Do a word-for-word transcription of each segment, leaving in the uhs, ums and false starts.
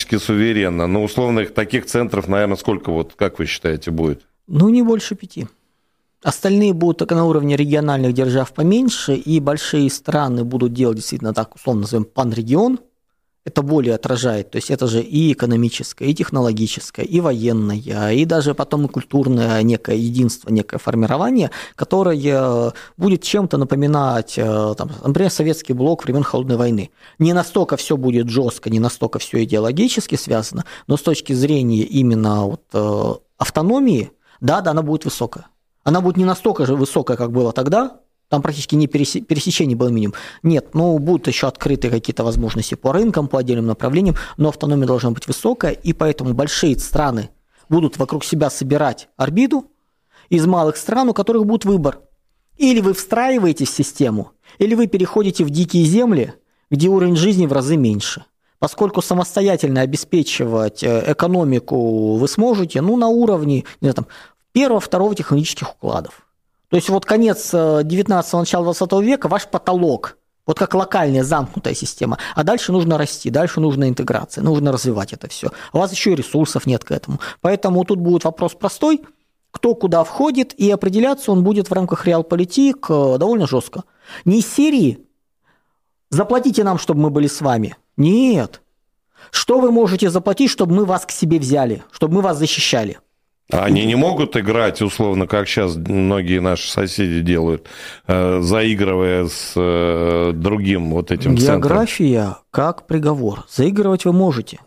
экономически суверенна. Но условных таких центров, наверное, сколько, вот, как вы считаете, будет? Ну, не больше пяти. Остальные будут только на уровне региональных держав поменьше, и большие страны будут делать действительно так, условно назовем, панрегион. Это более отражает, то есть это же и экономическое, и технологическое, и военное, и даже потом и культурное некое единство, некое формирование, которое будет чем-то напоминать, там, например, советский блок времен Холодной войны. Не настолько все будет жестко, не настолько все идеологически связано, но с точки зрения именно вот автономии, да, да, она будет высокая. Она будет не настолько же высокая, как было тогда. Там практически не пересечение было минимум. Нет, ну, будут еще открыты какие-то возможности по рынкам, по отдельным направлениям, но автономия должна быть высокая, и поэтому большие страны будут вокруг себя собирать орбиту из малых стран, у которых будет выбор. Или вы встраиваетесь в систему, или вы переходите в дикие земли, где уровень жизни в разы меньше. Поскольку самостоятельно обеспечивать экономику вы сможете, ну, на уровне, не знаю, там, первого-второго технологических укладов. То есть вот конец девятнадцатого, начало двадцатого века – ваш потолок, вот как локальная замкнутая система, а дальше нужно расти, дальше нужна интеграция, нужно развивать это все. А у вас еще и ресурсов нет к этому. Поэтому тут будет вопрос простой, кто куда входит, и определяться он будет в рамках реалполитик довольно жестко. Не из серии «заплатите нам, чтобы мы были с вами». Нет. Что вы можете заплатить, чтобы мы вас к себе взяли, чтобы мы вас защищали? Они не могут играть, условно, как сейчас многие наши соседи делают, заигрывая с другим вот этим центром? География как приговор. Заигрывать вы можете.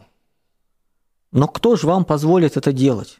Но кто же вам позволит это делать?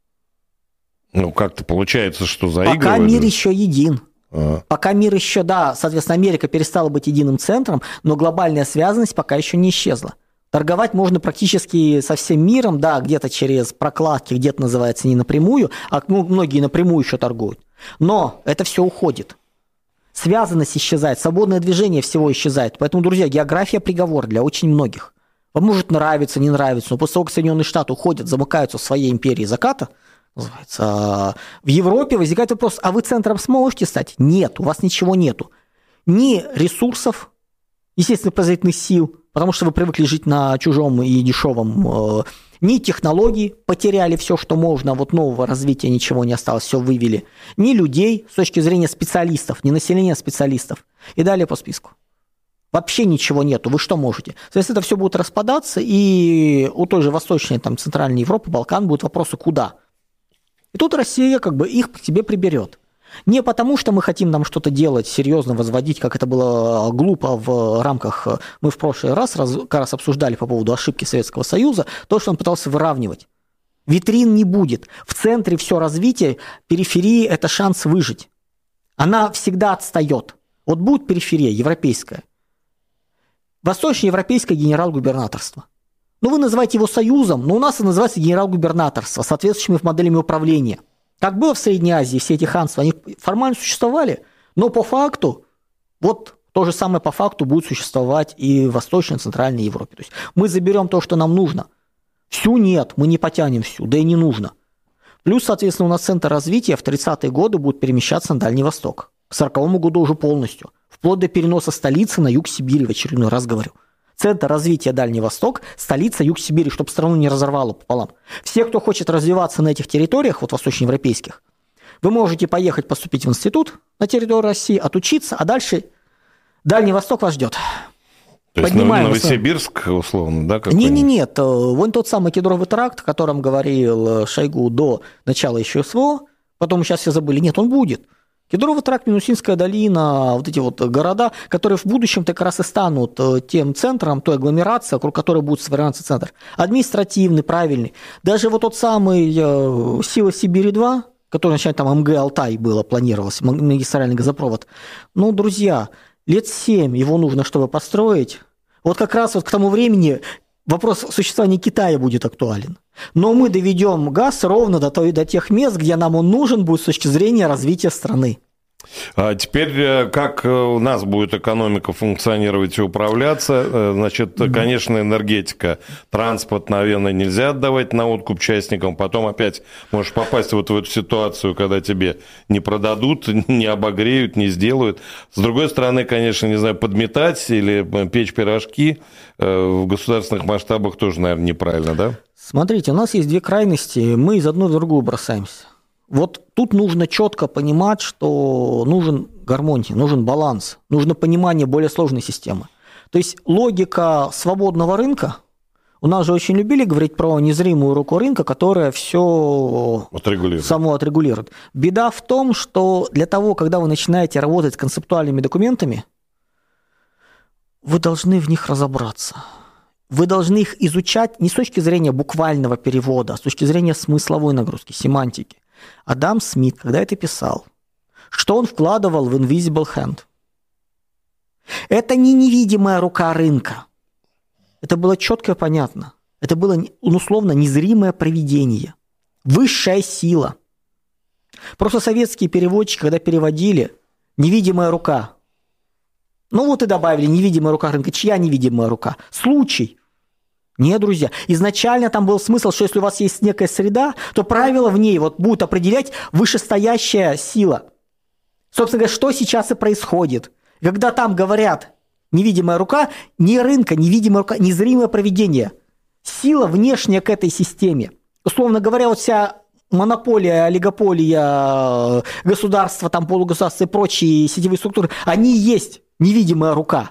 Ну, как-то получается, что заигрывают. Пока мир еще един. А. Пока мир еще, да, соответственно, Америка перестала быть единым центром, но глобальная связанность пока еще не исчезла. Торговать можно практически со всем миром, да, где-то через прокладки, где-то называется не напрямую, а многие напрямую еще торгуют. Но это все уходит. Связанность исчезает, свободное движение всего исчезает. Поэтому, друзья, география приговор для очень многих. Вам может нравиться, не нравиться, но после того, как Соединенные Штаты уходят, замыкаются в своей империи заката, называется, в Европе возникает вопрос, а вы центром сможете стать? Нет, у вас ничего нету. Ни ресурсов, естественно, производительных сил, потому что вы привыкли жить на чужом и дешевом, э, ни технологий, потеряли все, что можно, вот нового развития ничего не осталось, все вывели, ни людей с точки зрения специалистов, ни населения, а специалистов. И далее по списку. Вообще ничего нету, вы что можете? Соответственно, это все будет распадаться, и у той же Восточной, там, Центральной Европы, Балкан будут вопросы «куда?». И тут Россия как бы их к себе приберет. Не потому, что мы хотим нам что-то делать, серьезно возводить, как это было глупо в рамках, мы в прошлый раз, раз, как раз обсуждали по поводу ошибки Советского Союза, то, что он пытался выравнивать. Витрин не будет. В центре все развитие, периферии – это шанс выжить. Она всегда отстает. Вот будет периферия европейская. Восточноевропейское генерал-губернаторство. Ну, вы называете его союзом, но у нас это называется генерал-губернаторство, с соответствующими моделями управления. Как было в Средней Азии, все эти ханства, они формально существовали, но по факту, вот то же самое по факту будет существовать и в Восточной и Центральной Европе. То есть мы заберем то, что нам нужно. Всю нет, мы не потянем всю, да и не нужно. Плюс, соответственно, у нас центр развития в тридцатые годы будет перемещаться на Дальний Восток. К сороковому году уже полностью. Вплоть до переноса столицы на юг Сибири, в очередной раз говорю. Центр развития Дальний Восток, столица юг Сибири, чтобы страну не разорвало пополам. Все, кто хочет развиваться на этих территориях, вот восточноевропейских, вы можете поехать поступить в институт на территории России, отучиться, а дальше Дальний Восток вас ждет. То есть Поднимаем Новосибирск, условно, да? Не, не, нет, вон тот самый Кедровый тракт, о котором говорил Шойгу до начала еще СВО, потом сейчас все забыли, нет, он будет. Кедровый тракт, Минусинская долина, вот эти вот города, которые в будущем как раз и станут тем центром, той агломерацией, вокруг которой будет сформироваться центр. Административный, правильный. Даже вот тот самый Сила Сибири-два, который вначале там эм гэ Алтай было, планировалось, магистральный газопровод. Ну, друзья, лет семь его нужно, чтобы построить. Вот как раз вот к тому времени вопрос существования Китая будет актуален. Но мы доведем газ ровно до, той, до тех мест, где нам он нужен будет с точки зрения развития страны. А теперь как у нас будет экономика функционировать и управляться? Значит, mm-hmm. конечно, энергетика, транспорт, наверное, нельзя отдавать на откуп частникам. Потом опять можешь попасть вот в эту ситуацию, когда тебе не продадут, не обогреют, не сделают. С другой стороны, конечно, не знаю, подметать или печь пирожки в государственных масштабах тоже, наверное, неправильно, да? Смотрите, у нас есть две крайности, мы из одной в другую бросаемся. Вот тут нужно четко понимать, что нужен гармония, нужен баланс, нужно понимание более сложной системы. То есть логика свободного рынка, у нас же очень любили говорить про незримую руку рынка, которая все само отрегулирует. Беда в том, что для того, когда вы начинаете работать с концептуальными документами, вы должны в них разобраться. Вы должны их изучать не с точки зрения буквального перевода, а с точки зрения смысловой нагрузки, семантики. Адам Смит, когда это писал, что он вкладывал в invisible hand? Это не невидимая рука рынка. Это было четко и понятно. Это было, условно, незримое провидение. Высшая сила. Просто советские переводчики, когда переводили, невидимая рука. Ну вот и добавили невидимая рука рынка. Чья невидимая рука? Случай. Нет, друзья, изначально там был смысл, что если у вас есть некая среда, то правила в ней вот будут определять вышестоящая сила. Собственно говоря, что сейчас и происходит. Когда там говорят невидимая рука, не рынка, невидимая рука, незримое провидение. Сила внешняя к этой системе. Условно говоря, вот вся монополия, олигополия, государства, там полугосударства и прочие сетевые структуры, они и есть невидимая рука.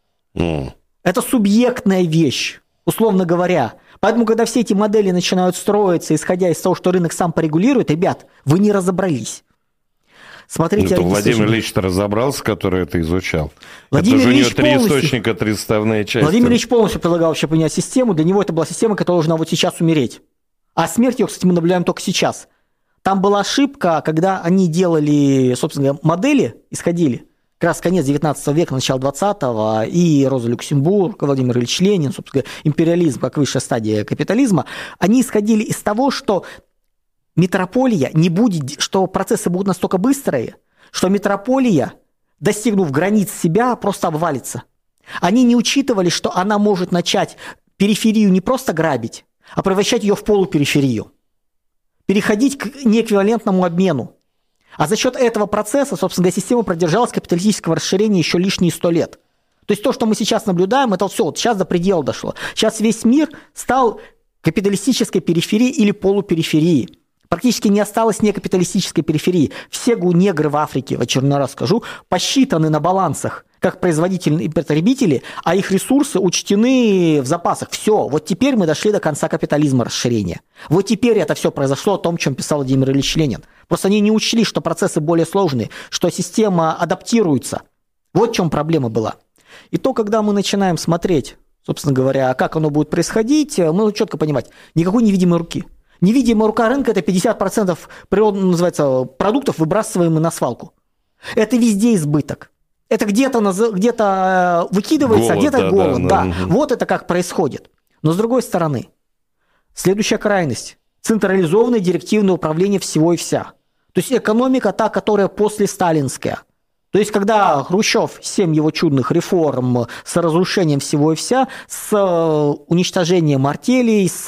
Mm. Это субъектная вещь. Условно говоря. Поэтому, когда все эти модели начинают строиться, исходя из того, что рынок сам порегулирует, ребят, вы не разобрались. Смотрите, ну, Владимир Ильич разобрался, который это изучал. Владимир это же Ильич у него три полностью... источника, три составные части. Владимир Ильич полностью предлагал вообще поменять систему. Для него это была система, которая должна вот сейчас умереть. А смерть ее, кстати, мы наблюдаем только сейчас. Там была ошибка, когда они делали, собственно говоря, модели, исходили. Как раз конец девятнадцатого века, начало двадцатого, и Роза Люксембург, Владимир Ильич Ленин, собственно говоря, империализм как высшая стадия капитализма, они исходили из того, что метрополия не будет, что процессы будут настолько быстрые, что метрополия, достигнув границ себя, просто обвалится. Они не учитывали, что она может начать периферию не просто грабить, а превращать ее в полупериферию, переходить к неэквивалентному обмену. А за счет этого процесса, собственно говоря, система продержалась капиталистического расширения еще лишние сто лет. То есть то, что мы сейчас наблюдаем, это вот все, вот сейчас до предела дошло. Сейчас весь мир стал капиталистической периферией или полупериферией. Практически не осталось некапиталистической периферии. Все негры в Африке, в очередной раз скажу, посчитаны на балансах как производители и потребители, а их ресурсы учтены в запасах. Все, вот теперь мы дошли до конца капитализма расширения. Вот теперь это все произошло, о том, о чем писал Владимир Ильич Ленин. Просто они не учли, что процессы более сложные, что система адаптируется. Вот в чем проблема была. И то, когда мы начинаем смотреть, собственно говоря, как оно будет происходить, мы должны четко понимать, никакой невидимой руки. Невидимая рука рынка – это пятьдесят процентов природных, называется, продуктов, выбрасываемых на свалку. Это везде избыток. Это где-то, где-то выкидывается, голод, а где-то да, голод. Да, да. Да. Вот это как происходит. Но с другой стороны, следующая крайность – централизованное директивное управление всего и вся. То есть экономика та, которая послесталинская. То есть когда Хрущев, семь его чудных реформ с разрушением всего и вся, с уничтожением артелей, с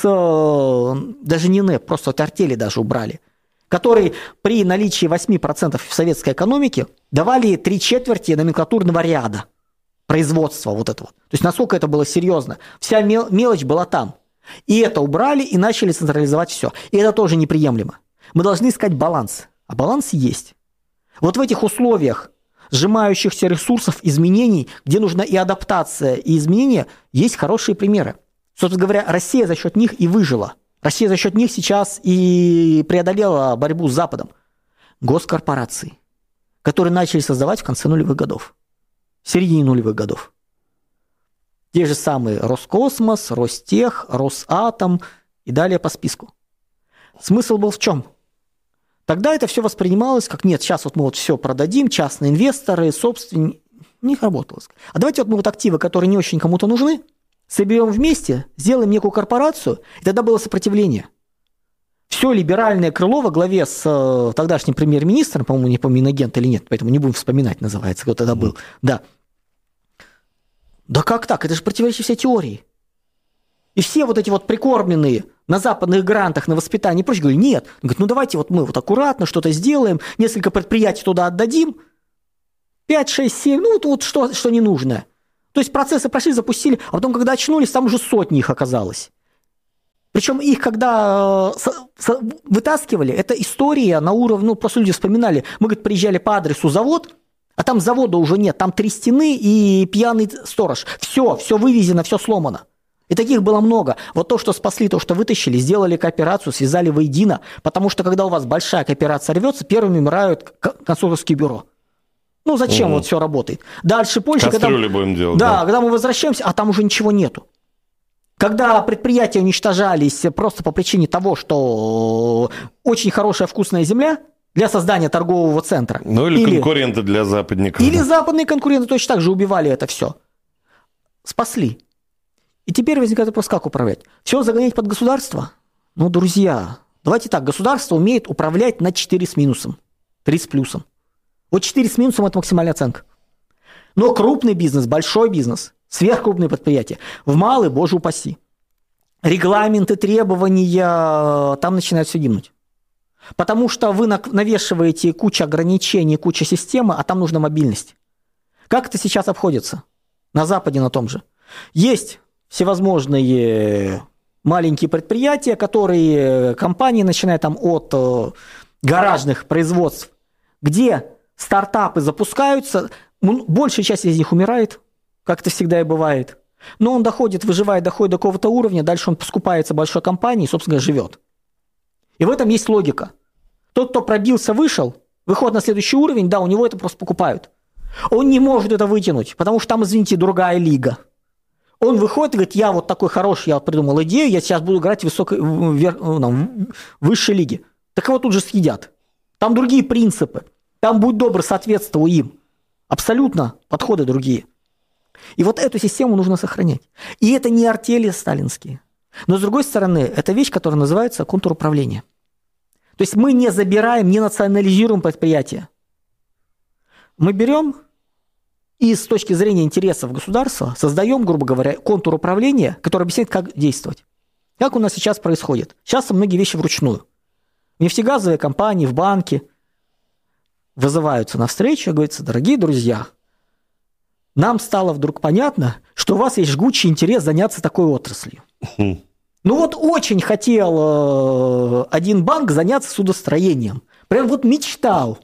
даже не НЭП, просто вот артели даже убрали, которые при наличии восемь процентов в советской экономике давали три четверти номенклатурного ряда производства вот этого. То есть насколько это было серьезно. Вся мел- мелочь была там. И это убрали и начали централизовать все. И это тоже неприемлемо. Мы должны искать баланс. А баланс есть. Вот в этих условиях сжимающихся ресурсов, изменений, где нужна и адаптация, и изменения, есть хорошие примеры. Собственно говоря, Россия за счет них и выжила. Россия за счет них сейчас и преодолела борьбу с Западом. Госкорпорации, которые начали создавать в конце нулевых годов, в середине нулевых годов. Те же самые Роскосмос, Ростех, Росатом и далее по списку. Смысл был в чем? Тогда это все воспринималось как, нет, сейчас вот мы вот все продадим, частные инвесторы, собственники, не работалось. А давайте вот мы вот активы, которые не очень кому-то нужны, соберем вместе, сделаем некую корпорацию, и тогда было сопротивление. Все либеральное крыло во главе с э, тогдашним премьер-министром, по-моему, не помню, Иннокент или нет, поэтому не будем вспоминать, называется, кто тогда был. Да. Да как так? Это же противоречит всей теории. И все вот эти вот прикормленные на западных грантах, на воспитание и прочее, говорят, нет. Он говорит, ну давайте вот мы вот аккуратно что-то сделаем, несколько предприятий туда отдадим, пять, шесть, семь, ну вот, вот что, что не нужно. То есть процессы прошли, запустили, а потом, когда очнулись, там уже сотни их оказалось. Причем их, когда э, с, с, вытаскивали, это история на уровне, ну просто люди вспоминали, мы, говорит, приезжали по адресу завод, а там завода уже нет, там три стены и пьяный сторож. Все, все вывезено, все сломано. И таких было много. Вот то, что спасли, то, что вытащили, сделали кооперацию, связали воедино, потому что, когда у вас большая кооперация рвется, первыми умирают конструкторские бюро. Ну, зачем угу. вот все работает? Дальше, позже, когда, будем делать, да, да. когда мы возвращаемся, а там уже ничего нету. Когда предприятия уничтожались просто по причине того, что очень хорошая вкусная земля для создания торгового центра. Ну, или, или конкуренты для западников. Или западные конкуренты точно так же убивали это все. Спасли. И теперь возникает вопрос, как управлять? Все загонять под государство? Ну, друзья, давайте так, государство умеет управлять на четыре с минусом, три с плюсом. Вот четыре с минусом – это максимальная оценка. Но крупный бизнес, большой бизнес, сверхкрупные предприятия, в малый, боже упаси. Регламенты, требования, там начинает все гибнуть. Потому что вы навешиваете кучу ограничений, кучу системы, а там нужна мобильность. Как это сейчас обходится? На Западе на том же. Есть всевозможные маленькие предприятия, которые компании, начиная там от э, гаражных производств, где стартапы запускаются, большая часть из них умирает, как это всегда и бывает, но он доходит, выживает, доходит до какого-то уровня, дальше он скупается большой компанией и, собственно, живет. И в этом есть логика. Тот, кто пробился, вышел, выходит на следующий уровень, да, у него это просто покупают. Он не может это вытянуть, потому что там, извините, другая лига. Он выходит и говорит, я вот такой хороший, я придумал идею, я сейчас буду играть в, высокой, в, в высшей лиге. Так его тут же съедят. Там другие принципы. Там, будь добр, соответствуй им. Абсолютно подходы другие. И вот эту систему нужно сохранять. И это не артели сталинские. Но, с другой стороны, это вещь, которая называется контруправление. То есть мы не забираем, не национализируем предприятия. Мы берем и с точки зрения интересов государства создаем, грубо говоря, контур управления, который объясняет, как действовать. Как у нас сейчас происходит? Сейчас многие вещи вручную. Нефтегазовые компании в банке вызываются на встречу и говорится, дорогие друзья, нам стало вдруг понятно, что у вас есть жгучий интерес заняться такой отраслью. Ну вот очень хотел один банк заняться судостроением. Прям вот мечтал.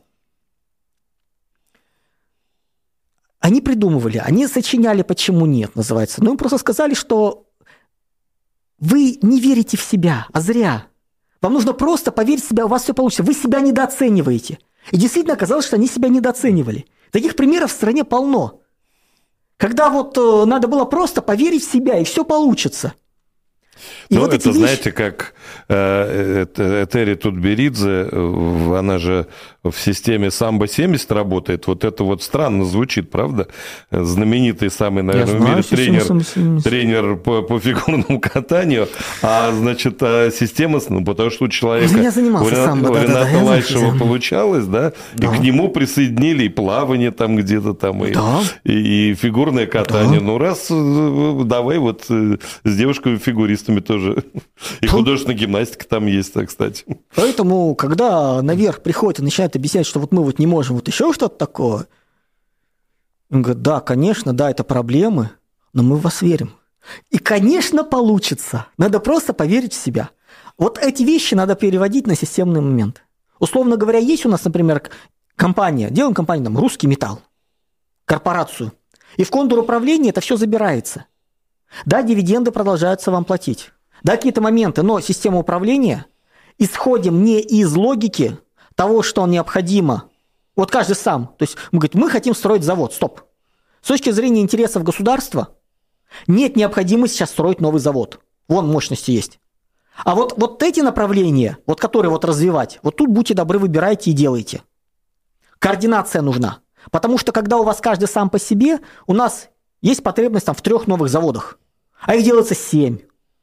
Они придумывали, они сочиняли, почему нет, называется. Но им просто сказали, что вы не верите в себя, а зря. Вам нужно просто поверить в себя, у вас все получится. Вы себя недооцениваете. И действительно оказалось, что они себя недооценивали. Таких примеров в стране полно. Когда вот э, надо было просто поверить в себя, и все получится. И ну, вот это, вещи... знаете, как э, Этери Тутберидзе, она же в системе самбо семьдесят работает, вот это вот странно звучит, правда? Знаменитый самый, наверное, в мире тренер, тренер по, по фигурному катанию, а, значит, система, ну, потому что у человека, у самбо, Рената да, да, Лайшева получалось, да, да, и к нему присоединили и плавание там где-то там, и, да. и, и фигурное катание. Да. Ну, раз, давай вот с девушками-фигуристами тоже. И художественная гимнастика там есть, кстати. Поэтому, когда наверх приходит и начинает объяснять, что вот мы вот не можем, вот еще что-то такое, он говорит, да, конечно, да, это проблемы, но мы в вас верим. И, конечно, получится. Надо просто поверить в себя. Вот эти вещи надо переводить на системный момент. Условно говоря, есть у нас, например, компания, делаем компанию, там, «Русский металл», корпорацию, и в контур управления это все забирается. Да, дивиденды продолжаются вам платить. Да, какие-то моменты, но система управления, исходим не из логики того, что необходимо. Вот каждый сам. То есть мы говорим, мы хотим строить завод. Стоп. С точки зрения интересов государства нет необходимости сейчас строить новый завод. Вон мощности есть. А вот, вот эти направления, вот которые вот развивать, вот тут будьте добры, выбирайте и делайте. Координация нужна. Потому что когда у вас каждый сам по себе, у нас есть потребность там, в трех новых заводах. А их делается семь.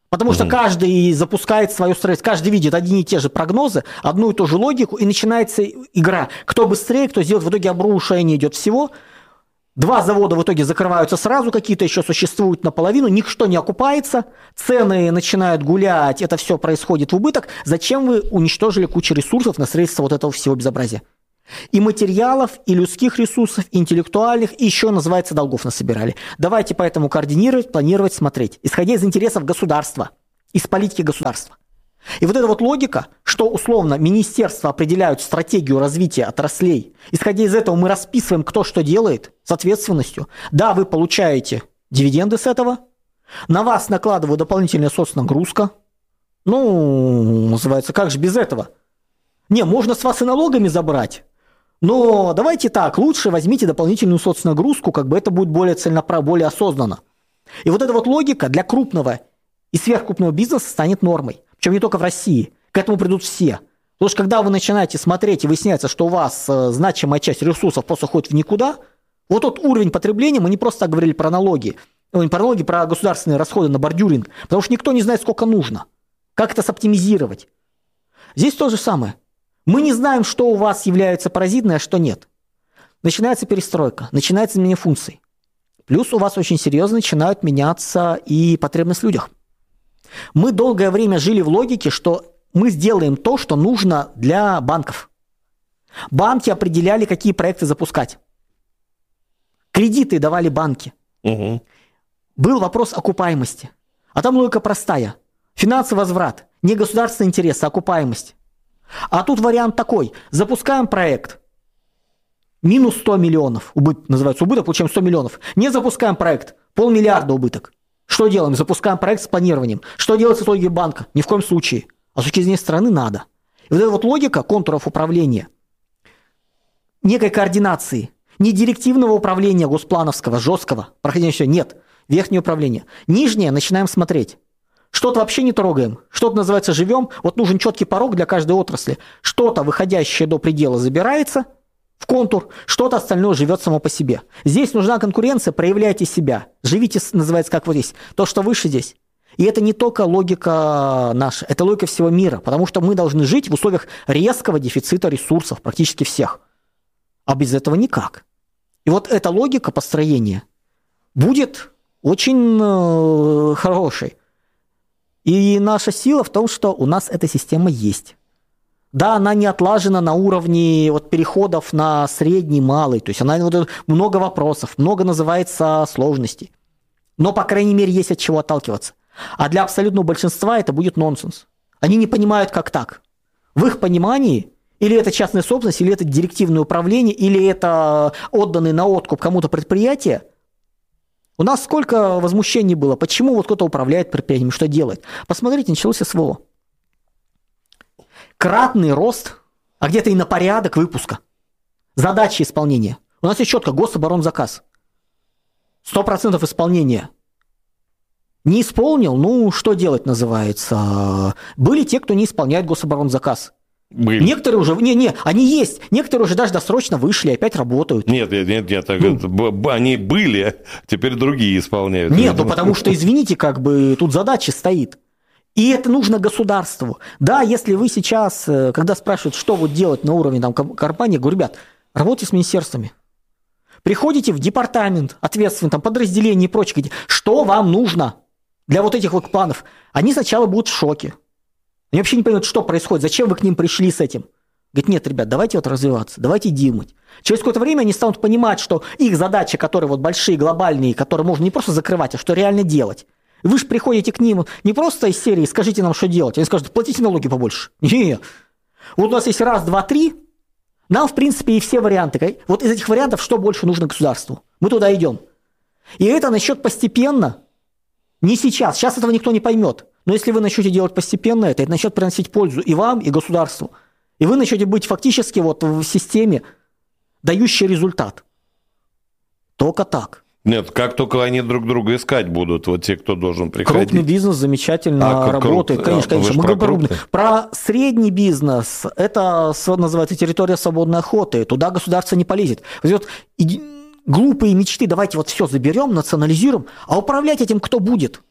Потому что каждый запускает свое строительство, каждый видит одни и те же прогнозы, одну и ту же логику, и начинается игра. Кто быстрее, кто сделает, в итоге обрушение идет всего. Два завода в итоге закрываются сразу, какие-то еще существуют наполовину, ничто не окупается, цены начинают гулять, это все происходит в убыток. Зачем вы уничтожили кучу ресурсов на строительство вот этого всего безобразия? И материалов, и людских ресурсов, и интеллектуальных, и еще, называется, долгов насобирали. Давайте поэтому координировать, планировать, смотреть, исходя из интересов государства, из политики государства. И вот эта вот логика, что условно министерства определяют стратегию развития отраслей, исходя из этого мы расписываем, кто что делает с ответственностью. Да, вы получаете дивиденды с этого, на вас накладывают дополнительная соцнагрузка. Ну, называется, как же без этого? Не, можно с вас и налогами забрать, но давайте так, лучше возьмите дополнительную соцнагрузку, как бы это будет более целенаправленно, более осознанно. И вот эта вот логика для крупного и сверхкрупного бизнеса станет нормой. Причем не только в России. К этому придут все. Потому что когда вы начинаете смотреть и выясняется, что у вас значимая часть ресурсов просто уходит в никуда, вот тот уровень потребления, мы не просто так говорили про налоги, не про налоги, про государственные расходы на бордюринг, потому что никто не знает, сколько нужно. Как это соптимизировать? Здесь то же самое. Мы не знаем, что у вас является паразитной, а что нет. Начинается перестройка, начинается изменение функций. Плюс у вас очень серьезно начинают меняться и потребности в людях. Мы долгое время жили в логике, что мы сделаем то, что нужно для банков. Банки определяли, какие проекты запускать. Кредиты давали банки. Угу. Был вопрос окупаемости. А там логика простая. Финансовый возврат. Не государственный интерес, а окупаемость. А тут вариант такой. Запускаем проект. Минус сто миллионов. Убыток, называется убыток, получаем сто миллионов. Не запускаем проект. Полмиллиарда убыток. Что делаем? Запускаем проект с планированием. Что делать с логикой банка? Ни в коем случае. А с точки зрения страны надо. И вот эта вот логика контуров управления, некой координации, не директивного управления госплановского, жесткого, проходя все, нет. Верхнее управление. Нижнее начинаем смотреть. Что-то вообще не трогаем. Что-то называется живем. Вот нужен четкий порог для каждой отрасли. Что-то, выходящее до предела, забирается в контур, что-то остальное живет само по себе. Здесь нужна конкуренция, проявляйте себя. Живите, называется, как вот здесь. То, что выше здесь. И это не только логика наша, это логика всего мира, потому что мы должны жить в условиях резкого дефицита ресурсов, практически всех. А без этого никак. И вот эта логика построения будет очень э, хорошей. И наша сила в том, что у нас эта система есть. Да, она не отлажена на уровне вот, переходов на средний, малый. То есть она вот, много вопросов, много называется сложностей. Но, по крайней мере, есть от чего отталкиваться. А для абсолютного большинства это будет нонсенс. Они не понимают, как так. В их понимании или это частная собственность, или это директивное управление, или это отданные на откуп кому-то предприятия. У нас сколько возмущений было. Почему вот кто-то управляет предприятием, что делает? Посмотрите, началось СВО. Кратный рост, а где-то и на порядок выпуска. Задачи исполнения. У нас есть четко гособоронзаказ. сто процентов исполнения. Не исполнил, ну, что делать называется. Были те, кто не исполняет гособоронзаказ. Были. Некоторые уже, не, не, они есть. Некоторые уже даже досрочно вышли, опять работают. Нет, нет, нет, нет ну, они были, теперь другие исполняют. Нет, ну потому что, извините, как бы тут задача стоит. И это нужно государству. Да, если вы сейчас, когда спрашивают, что вот делать на уровне там, компании, говорю, ребят, работайте с министерствами. Приходите в департамент, ответственный, там, подразделение и прочее, говорите, что вам нужно для вот этих вот планов. Они сначала будут в шоке. Они вообще не понимают, что происходит, зачем вы к ним пришли с этим. Говорит, нет, ребят, давайте вот развиваться, давайте думать. Через какое-то время они станут понимать, что их задачи, которые вот большие, глобальные, которые можно не просто закрывать, а что реально делать. Вы же приходите к ним не просто из серии «скажите нам, что делать». Они скажут, платите налоги побольше. Нет. Вот у нас есть раз, два, три. Нам, в принципе, и все варианты. Вот из этих вариантов, что больше нужно государству? Мы туда идем. И это начнет постепенно. Не сейчас. Сейчас этого никто не поймет. Но если вы начнете делать постепенно это, это начнет приносить пользу и вам, и государству. И вы начнете быть фактически вот в системе, дающей результат. Только так. Нет, как только они друг друга искать будут, вот те, кто должен приходить. Крупный бизнес замечательно а, работает. Крут... Конечно, конечно. Мы про, крупный. про средний бизнес, это называется территория свободной охоты. Туда государство не полезет. Вот, глупые мечты, давайте вот все заберем, национализируем, а управлять этим кто будет?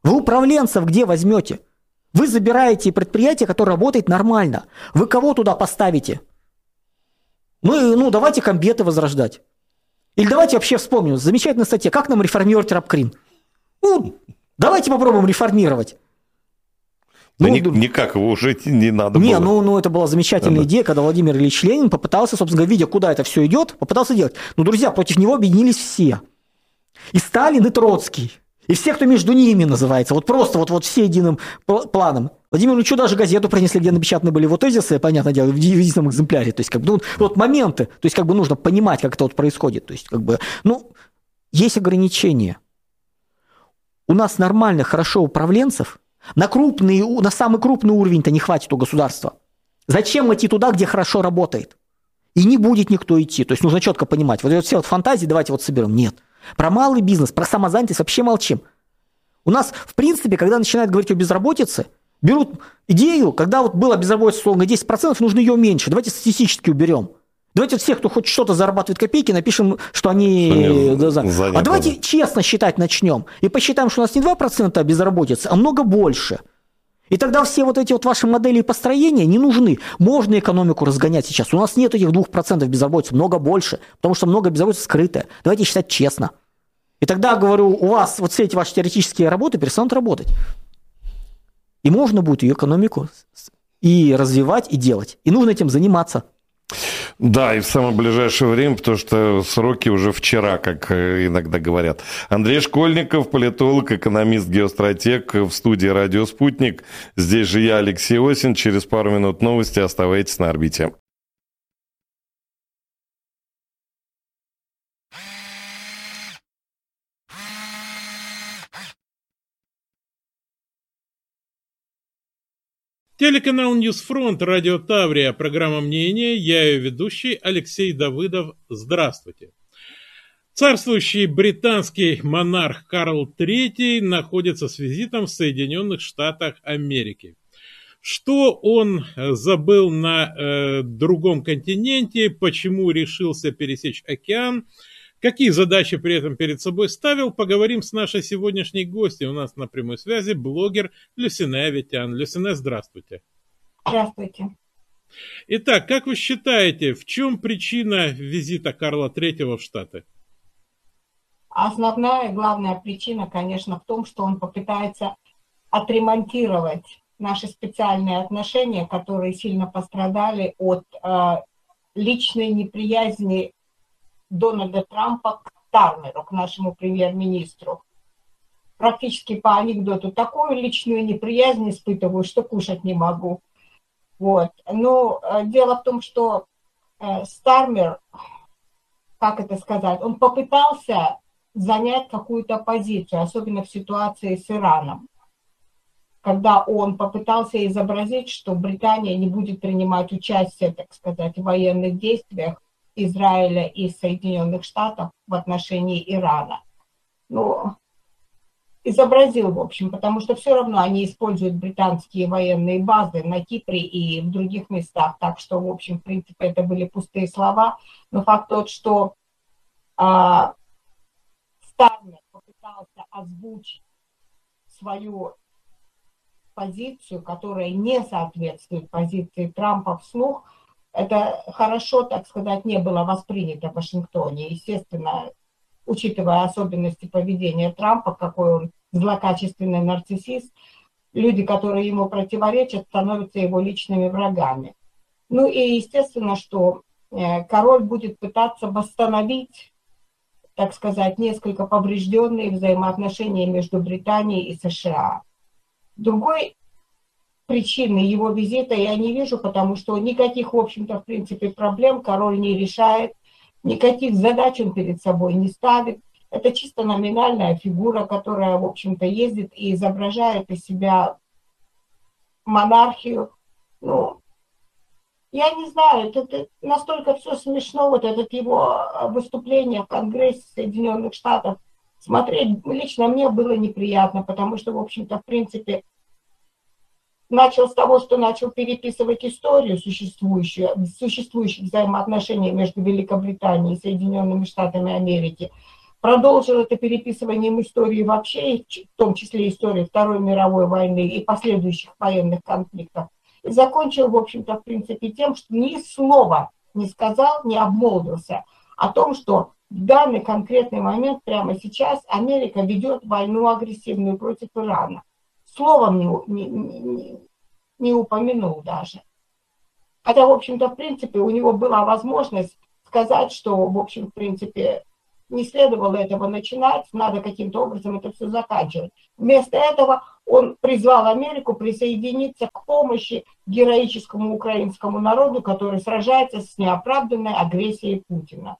Вы управленцев где возьмете? Вы забираете предприятие, которое работает нормально. Вы кого туда поставите? Ну, ну давайте комбеты возрождать. Или давайте вообще вспомним, замечательная статья, как нам реформировать Рабкрин? Ну, давайте попробуем реформировать. Да ну, ни, никак его уже не надо не, было. Ну, ну, это была замечательная да, идея, когда Владимир Ильич Ленин попытался, собственно говоря, видя, куда это все идет, попытался делать. Но, друзья, против него объединились все. И Сталин, и Троцкий. И все, кто между ними называется. Вот просто вот, вот все единым планом. Владимир Ильичу даже газету принесли, где напечатаны были его тезисы, понятное дело, в едином экземпляре. То есть, как бы, ну, вот моменты. То есть, как бы нужно понимать, как это вот происходит. То есть, как бы, ну, есть ограничения. У нас нормальных, хорошо управленцев на, крупный, на самый крупный уровень-то не хватит у государства. Зачем идти туда, где хорошо работает? И не будет никто идти. То есть, нужно четко понимать. Вот, вот все вот фантазии давайте вот соберем. Нет. Про малый бизнес, про самозанятость вообще молчим. У нас, в принципе, когда начинают говорить о безработице, берут идею, когда вот была безработица, условно, десять процентов, нужно ее меньше. Давайте статистически уберем. Давайте всех, кто хоть что-то зарабатывает копейки, напишем, что они... Что заняты, а давайте да. честно считать начнем. И посчитаем, что у нас не два процента безработицы, а много больше. И тогда все вот эти вот ваши модели и построения не нужны. Можно экономику разгонять сейчас. У нас нет этих двух процентов безработицы, много больше, потому что много безработицы скрытая. Давайте считать честно. И тогда, говорю, у вас вот все эти ваши теоретические работы перестанут работать. И можно будет ее экономику и развивать, и делать. И нужно этим заниматься. Да, и в самое ближайшее время, потому что сроки уже вчера, как иногда говорят. Андрей Школьников, политолог, экономист, геостратег в студии «Радио Спутник». Здесь же я, Алексей Осин. Через пару минут новости. Оставайтесь на орбите. Телеканал «Ньюсфронт», радио Таврия, программа «Мнение», я ее ведущий Алексей Давыдов. Здравствуйте. Царствующий британский монарх Карл третий находится с визитом в Соединенных Штатах Америки. Что он забыл на э, другом континенте, почему решился пересечь океан, какие задачи при этом перед собой ставил, поговорим с нашей сегодняшней гостьей. У нас на прямой связи блогер Люсине Аветян. Люсине, здравствуйте. Здравствуйте. Итак, как вы считаете, в чем причина визита Карла третьего в Штаты? Основная и главная причина, конечно, в том, что он попытается отремонтировать наши специальные отношения, которые сильно пострадали от э, личной неприязни Дональда Трампа к Стармеру, к нашему премьер-министру. Практически по анекдоту такую личную неприязнь испытываю, что кушать не могу. Вот. Но э, дело в том, что э, Стармер, как это сказать, он попытался занять какую-то позицию, особенно в ситуации с Ираном, когда он попытался изобразить, что Британия не будет принимать участие, так сказать, в военных действиях Израиля и Соединенных Штатов в отношении Ирана. Ну, изобразил, в общем, потому что все равно они используют британские военные базы на Кипре и в других местах, так что, в общем, в принципе, это были пустые слова. Но факт тот, что а, Стармер попытался озвучить свою позицию, которая не соответствует позиции Трампа вслух, это хорошо, так сказать, не было воспринято в Вашингтоне. Естественно, учитывая особенности поведения Трампа, какой он злокачественный нарциссист, люди, которые ему противоречат, становятся его личными врагами. Ну и естественно, что король будет пытаться восстановить, так сказать, несколько поврежденные взаимоотношения между Британией и США. Другой причины его визита я не вижу, потому что никаких, в общем-то, в принципе, проблем король не решает, никаких задач он перед собой не ставит. Это чисто номинальная фигура, которая, в общем-то, ездит и изображает из себя монархию. Ну, я не знаю, это, это настолько все смешно, вот это его выступление в Конгрессе Соединенных Штатов. Смотреть лично мне было неприятно, потому что, в общем-то, в принципе, начал с того, что начал переписывать историю существующую, существующих взаимоотношений между Великобританией и Соединенными Штатами Америки. продолжил это переписыванием истории вообще, в том числе истории Второй мировой войны и последующих военных конфликтов. И закончил, в общем-то, в принципе, тем, что ни слова не сказал, не обмолвился о том, что в данный конкретный момент, прямо сейчас, Америка ведет войну агрессивную против Ирана. Словом не, не, не, не упомянул даже. Хотя, в общем-то, в принципе, у него была возможность сказать, что, в общем, в принципе, не следовало этого начинать, надо каким-то образом это все заканчивать. Вместо этого он призвал Америку присоединиться к помощи героическому украинскому народу, который сражается с неоправданной агрессией Путина.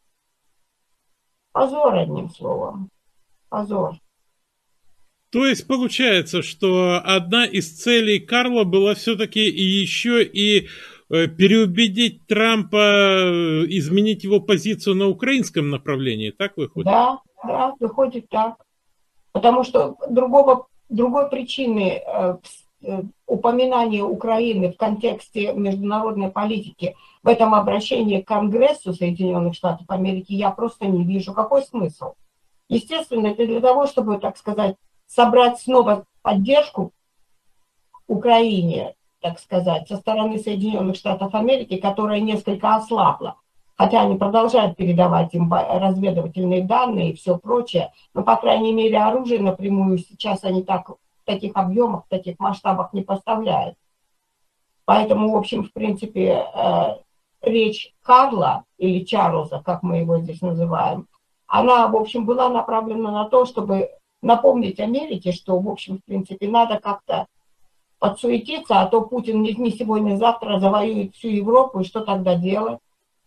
Позор, одним словом. Позор. То есть получается, что одна из целей Карла была все-таки еще и переубедить Трампа изменить его позицию на украинском направлении, так выходит? Да, да, выходит так. Потому что другого, другой причины э, э, упоминания Украины в контексте международной политики в этом обращении к Конгрессу Соединенных Штатов Америки я просто не вижу. Какой смысл? Естественно, это для того, чтобы, так сказать, собрать снова поддержку Украине, так сказать, со стороны Соединенных Штатов Америки, которая несколько ослабла. Хотя они продолжают передавать им разведывательные данные и все прочее, но, по крайней мере, оружие напрямую сейчас они так, в таких объемах, в таких масштабах не поставляют. Поэтому, в общем, в принципе, э, речь Карла, или Чарльза, как мы его здесь называем, она, в общем, была направлена на то, чтобы напомнить Америке, что, в общем, в принципе, надо как-то подсуетиться, а то Путин не сегодня, а завтра завоюет всю Европу, и что тогда делать?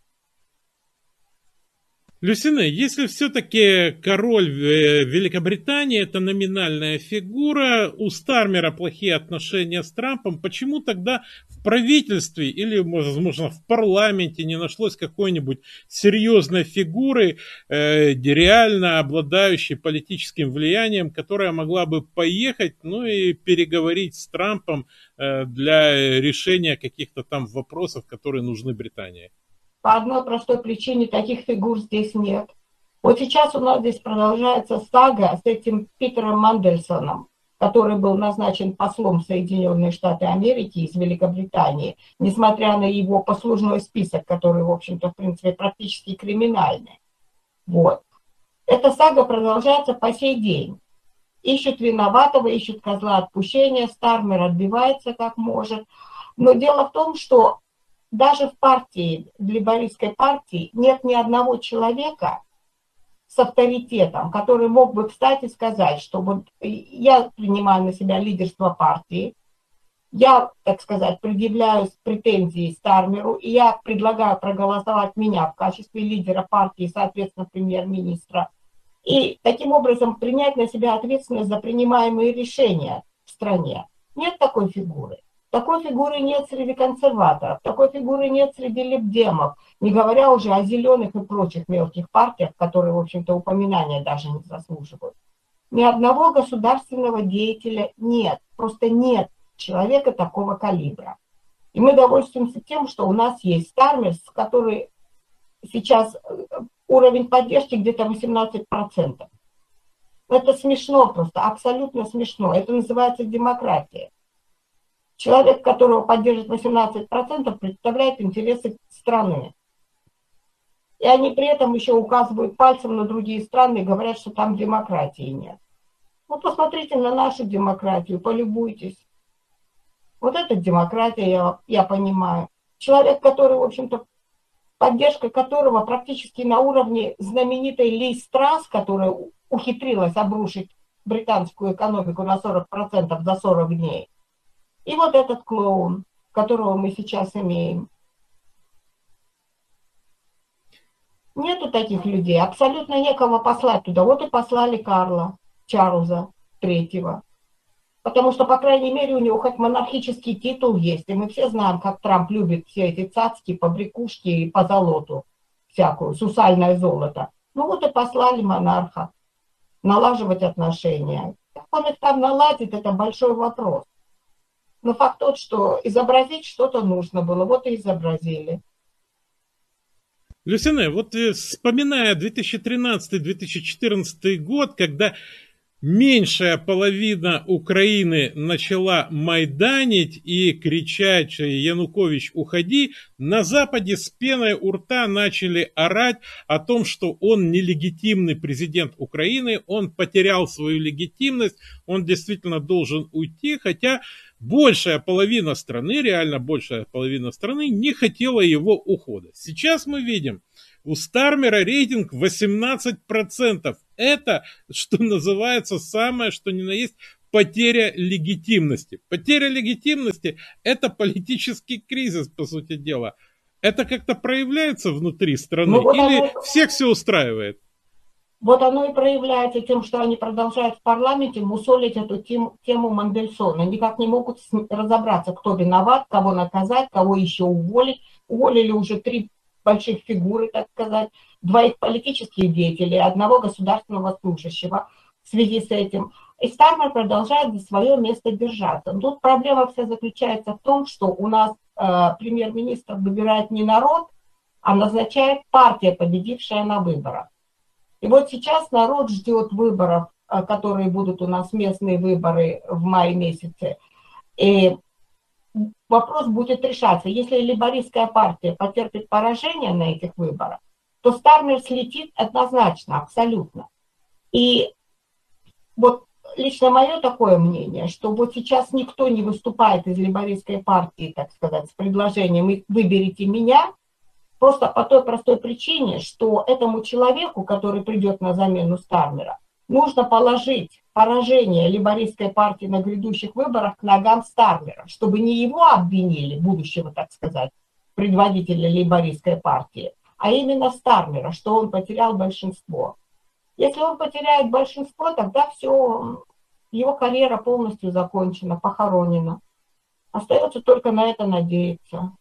Люсина, если все-таки король Великобритании это номинальная фигура, у Стармера плохие отношения с Трампом, почему тогда в правительстве или, возможно, в парламенте не нашлось какой-нибудь серьезной фигуры, э, реально обладающей политическим влиянием, которая могла бы поехать, ну и переговорить с Трампом э, для решения каких-то там вопросов, которые нужны Британии? По одной простой причине таких фигур здесь нет. Вот сейчас у нас здесь продолжается сага с этим Питером Мандельсоном, который был назначен послом в Соединенные Штаты Америки из Великобритании, несмотря на его послужной список, который, в общем-то, в принципе, практически криминальный. Вот. Эта сага продолжается по сей день. Ищут виноватого, ищут козла отпущения, Стармер отбивается как может. Но дело в том, что даже в партии, в лейбористской партии, нет ни одного человека с авторитетом, который мог бы встать и сказать, что вот я принимаю на себя лидерство партии, я, так сказать, предъявляю претензии Стармеру, и я предлагаю проголосовать меня в качестве лидера партии, соответственно, премьер-министра, и таким образом принять на себя ответственность за принимаемые решения в стране. Нет такой фигуры. Такой фигуры нет среди консерваторов, такой фигуры нет среди либдемов, не говоря уже о зеленых и прочих мелких партиях, которые, в общем-то, упоминания даже не заслуживают. Ни одного государственного деятеля нет, просто нет человека такого калибра. И мы довольствуемся тем, что у нас есть Стармер, который сейчас уровень поддержки где-то восемнадцать процентов. Это смешно просто, абсолютно смешно. Это называется демократия. Человек, которого поддержит восемнадцать процентов, представляет интересы страны. И они при этом еще указывают пальцем на другие страны и говорят, что там демократии нет. Ну, посмотрите на нашу демократию, полюбуйтесь. Вот это демократия, я, я понимаю. Человек, который, в общем-то, поддержка которого практически на уровне знаменитой Лиз Трасс, которая ухитрилась обрушить британскую экономику на сорок процентов за сорок дней. И вот этот клоун, которого мы сейчас имеем. Нету таких людей, абсолютно некого послать туда. Вот и послали Карла, Чарльза третьего. Потому что, по крайней мере, у него хоть монархический титул есть. И мы все знаем, как Трамп любит все эти цацки, побрякушки и позолоту всякую, сусальное золото. Ну вот и послали монарха налаживать отношения. Как он их там наладит, это большой вопрос. Но факт тот, что изобразить что-то нужно было, вот и изобразили. Люсине, вот вспоминая две тысячи тринадцатый — две тысячи четырнадцатый год, когда меньшая половина Украины начала майданить и кричать: «Янукович, уходи», на Западе с пеной у рта начали орать о том, что он нелегитимный президент Украины, он потерял свою легитимность, он действительно должен уйти, хотя большая половина страны, реально большая половина страны не хотела его ухода. Сейчас мы видим, у Стармера рейтинг восемнадцать процентов. Это, что называется, самое, что ни на есть, потеря легитимности. Потеря легитимности – это политический кризис, по сути дела. Это как-то проявляется внутри страны? Ну, вот или оно... всех все устраивает? Вот оно и проявляется тем, что они продолжают в парламенте мусолить эту тему, тему Мандельсона. Никак не могут разобраться, кто виноват, кого наказать, кого еще уволить. Уволили уже три больших фигуры, так сказать, двоих политических деятелей, одного государственного служащего в связи с этим. И Стармер продолжает за свое место держаться. Тут проблема вся заключается в том, что у нас э, премьер-министр выбирает не народ, а назначает партия, победившая на выборах. И вот сейчас народ ждет выборов, э, которые будут у нас местные выборы в мае месяце. И вопрос будет решаться. Если лейбористская партия потерпит поражение на этих выборах, то Стармер слетит однозначно, абсолютно. И вот лично мое такое мнение, что вот сейчас никто не выступает из лейбористской партии, так сказать, с предложением «выберите меня», просто по той простой причине, что этому человеку, который придет на замену Стармера, нужно положить поражение лейбористской партии на грядущих выборах к ногам Стармера, чтобы не его обвинили, будущего, так сказать, предводителя лейбористской партии, а именно Стармера, что он потерял большинство. Если он потеряет большинство, тогда все, его карьера полностью закончена, похоронена. Остается только на это надеяться.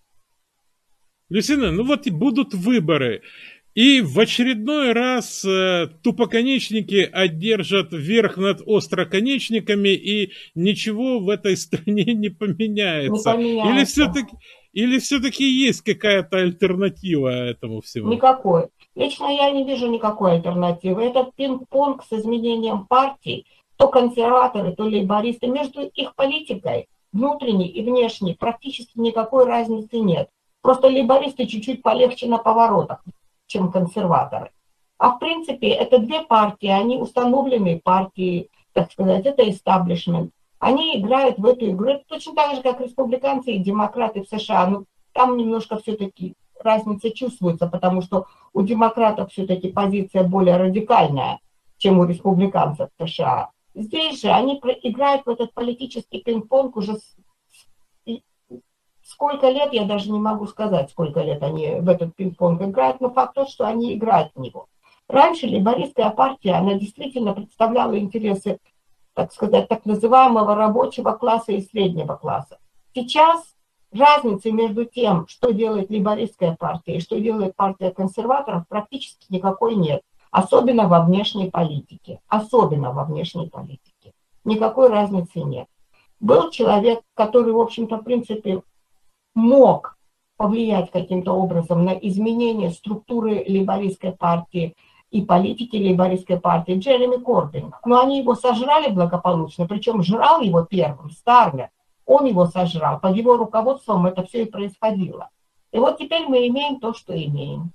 Люсина, ну вот и будут выборы. И в очередной раз э, тупоконечники одержат верх над остроконечниками, и ничего в этой стране не поменяется. Не поменяется. Или все-таки, или все-таки есть какая-то альтернатива этому всему? Никакой. Лично я не вижу никакой альтернативы. Этот пинг-понг с изменением партий, то консерваторы, то лейбористы, между их политикой, внутренней и внешней, практически никакой разницы нет. Просто лейбористы чуть-чуть полегче на поворотах, чем консерваторы. А в принципе это две партии, они установленные партии, так сказать, это истаблишмент. Они играют в эту игру точно так же, как республиканцы и демократы в США. Но там немножко все-таки разница чувствуется, потому что у демократов все-таки позиция более радикальная, чем у республиканцев в США. Здесь же они играют в этот политический пинг-понг уже с... Сколько лет, я даже не могу сказать, сколько лет они в этот пинг-понг играют, но факт тот, что они играют в него. Раньше лейбористская партия, она действительно представляла интересы, так сказать, так называемого рабочего класса и среднего класса. Сейчас разницы между тем, что делает лейбористская партия и что делает партия консерваторов, практически никакой нет. Особенно во внешней политике. Особенно во внешней политике. Никакой разницы нет. Был человек, который, в общем-то, в принципе, мог повлиять каким-то образом на изменение структуры лейбористской партии и политики лейбористской партии, Джереми Корбин. Но они его сожрали благополучно, причем жрал его первым, Стармер. Он его сожрал, под его руководством это все и происходило. И вот теперь мы имеем то, что имеем.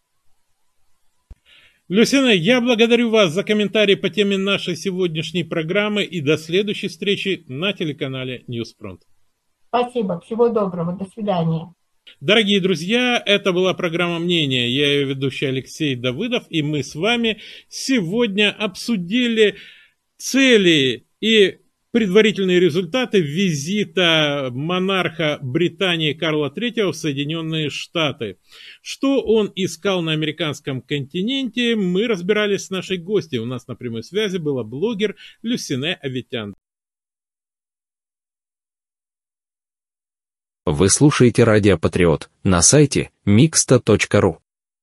Люсина, я благодарю вас за комментарии по теме нашей сегодняшней программы и до следующей встречи на телеканале Ньюсфронт. Спасибо, всего доброго, до свидания. Дорогие друзья, это была программа «Мнение». Я ее ведущий Алексей Давыдов, и мы с вами сегодня обсудили цели и предварительные результаты визита монарха Британии Карла третьего в Соединенные Штаты. Что он искал на американском континенте, мы разбирались с нашей гостьей. У нас на прямой связи была блогер Люсине Аветян. Вы слушаете Радио Патриот на сайте микста точка ру.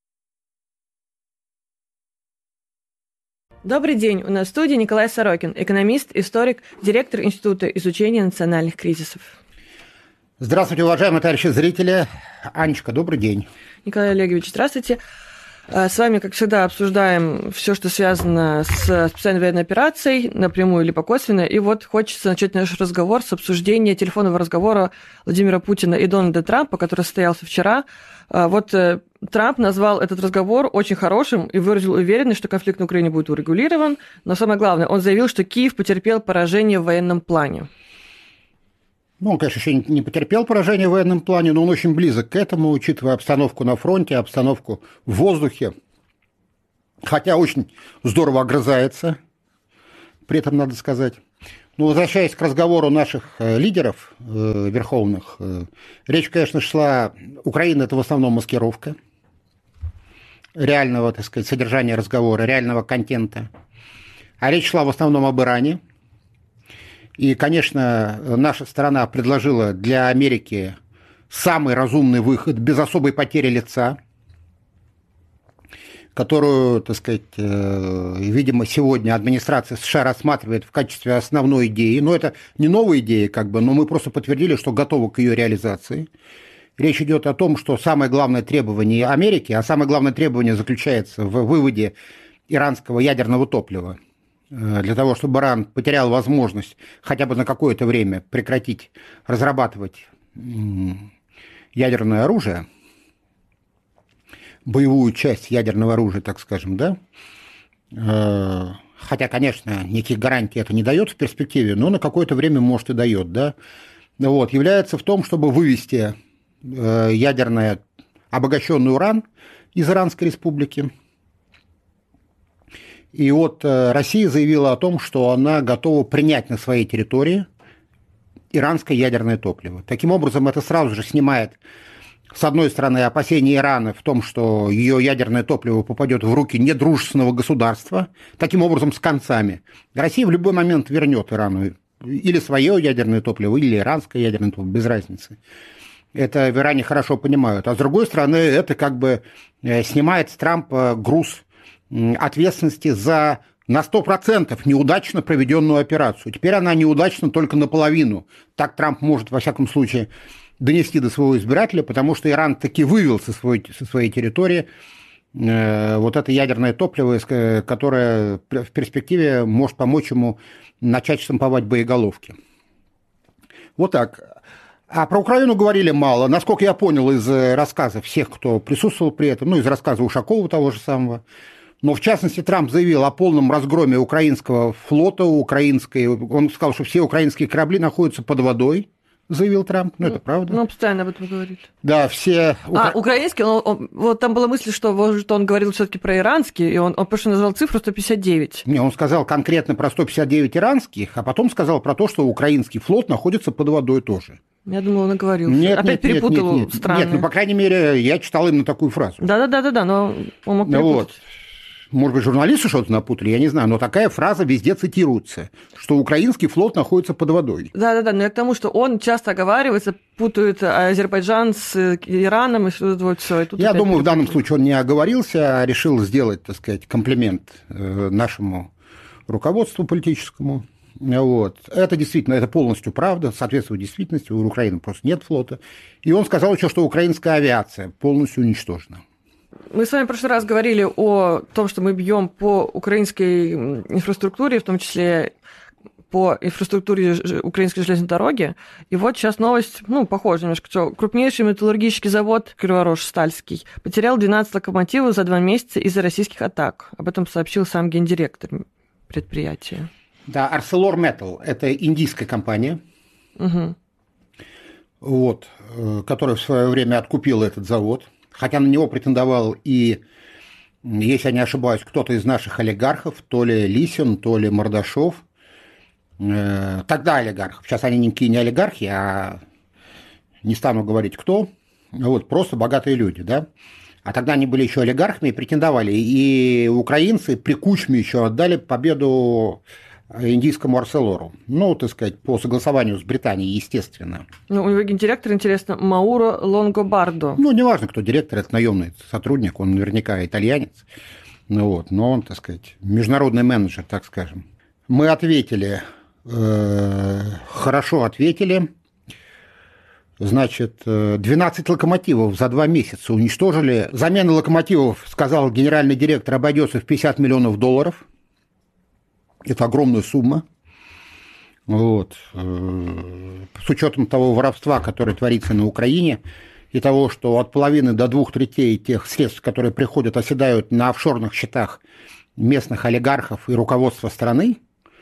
Добрый день, у нас в студии Николай Сорокин, экономист, историк, директор Института изучения национальных кризисов. Здравствуйте, уважаемые товарищи зрители. Анечка, добрый день. Николай Олегович, здравствуйте. С вами, как всегда, обсуждаем все, что связано с специальной военной операцией, напрямую или косвенно. И вот хочется начать наш разговор с обсуждения телефонного разговора Владимира Путина и Дональда Трампа, который состоялся вчера. Вот Трамп назвал этот разговор очень хорошим и выразил уверенность, что конфликт на Украине будет урегулирован. Но самое главное, он заявил, что Киев потерпел поражение в военном плане. Ну, он, конечно, еще не потерпел поражение в военном плане, но он очень близок к этому, учитывая обстановку на фронте, обстановку в воздухе. Хотя очень здорово огрызается, при этом надо сказать. Но возвращаясь к разговору наших лидеров э, верховных, э, речь, конечно, шла... Украина – это в основном маскировка реального, так сказать, содержания разговора, реального контента. А речь шла в основном об Иране. И, конечно, наша страна предложила для Америки самый разумный выход, без особой потери лица, которую, так сказать, видимо, сегодня администрация США рассматривает в качестве основной идеи. Но это не новая идея, как бы, но мы просто подтвердили, что готовы к ее реализации. Речь идет о том, что самое главное требование Америки, а самое главное требование заключается в выводе иранского ядерного топлива, для того, чтобы Иран потерял возможность хотя бы на какое-то время прекратить разрабатывать ядерное оружие, боевую часть ядерного оружия, так скажем, да. Хотя, конечно, никаких гарантий это не дает в перспективе, но на какое-то время, может, и дает, да. Вот, является в том, чтобы вывести ядерный обогащенный уран из Иранской республики. И вот Россия заявила о том, что она готова принять на своей территории иранское ядерное топливо. Таким образом, это сразу же снимает, с одной стороны, опасения Ирана в том, что ее ядерное топливо попадет в руки недружественного государства, таким образом, с концами. Россия в любой момент вернет Ирану или свое ядерное топливо, или иранское ядерное топливо, без разницы. Это в Иране хорошо понимают. А с другой стороны, это как бы снимает с Трампа груз ответственности за на сто процентов неудачно проведенную операцию. Теперь она неудачна только наполовину. Так Трамп может, во всяком случае, донести до своего избирателя, потому что Иран таки вывел со своей, со своей территории э, вот это ядерное топливо, которое в перспективе может помочь ему начать штамповать боеголовки. Вот так. А про Украину говорили мало. Насколько я понял из рассказов всех, кто присутствовал при этом, ну, из рассказа Ушакова того же самого, но, в частности, Трамп заявил о полном разгроме украинского флота, украинской... Он сказал, что все украинские корабли находятся под водой, заявил Трамп. Ну, это правда. Ну, он постоянно об этом говорит. Да, все... А, украинский, он, он, вот там была мысль, что, может, он говорил все-таки про иранский, и он, он просто назвал цифру сто пятьдесят девять. Не, он сказал конкретно про сто пятьдесят девять иранских, а потом сказал про то, что украинский флот находится под водой тоже. Я думала, он оговорился. Нет, Опять нет, перепутал нет, нет, страны. Нет, ну, по крайней мере, я читал именно такую фразу. Да-да-да, но он мог перепутать. Ну, вот. Может быть, журналисты что-то напутали, я не знаю, но такая фраза везде цитируется, что украинский флот находится под водой. Да-да-да, но я к тому, что он часто оговаривается, путает Азербайджан с Ираном, и что вот все. И тут я думаю, в данном случае он не оговорился, а решил сделать, так сказать, комплимент нашему руководству политическому. Вот. Это действительно, это полностью правда, соответствует действительности, у Украины просто нет флота. И он сказал еще, что украинская авиация полностью уничтожена. Мы с вами в прошлый раз говорили о том, что мы бьем по украинской инфраструктуре, в том числе по инфраструктуре украинской железной дороги. И вот сейчас новость, ну, похожа немножко, что крупнейший металлургический завод Криворожстальский потерял двенадцать локомотивов за два месяца из-за российских атак. Об этом сообщил сам гендиректор предприятия. Да, ArcelorMittal – это индийская компания, угу. вот, которая в свое время откупила этот завод. Хотя на него претендовал и, если я не ошибаюсь, кто-то из наших олигархов, то ли Лисин, то ли Мордашов. Тогда олигархов. Сейчас они никакие не олигархи, а не стану говорить кто. Вот, просто богатые люди, да. А тогда они были еще олигархами и претендовали. И украинцы при Кучме еще отдали победу индийскому Арселору. Ну, так сказать, по согласованию с Британией, естественно. Ну, у него гендиректор, интересно, Мауро Лонгобардо. Ну, неважно, кто директор, это наемный сотрудник, он наверняка итальянец. Ну, вот, но он, так сказать, международный менеджер, так скажем. Мы ответили, э, хорошо ответили. Значит, двенадцать локомотивов за два месяца уничтожили. Замена локомотивов, сказал генеральный директор, обойдется в пятьдесят миллионов долларов. Это огромная сумма. Вот. С учетом того воровства, которое творится на Украине, и того, что от половины до двух третей тех средств, которые приходят, оседают на офшорных счетах местных олигархов и руководства страны,